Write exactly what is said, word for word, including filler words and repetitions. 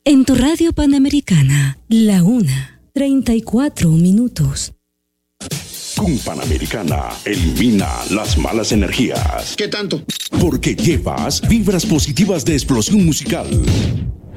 En tu radio Panamericana, la una, treinta y cuatro minutos. Con Panamericana, elimina las malas energías. ¿Qué tanto? Porque llevas vibras positivas de explosión musical.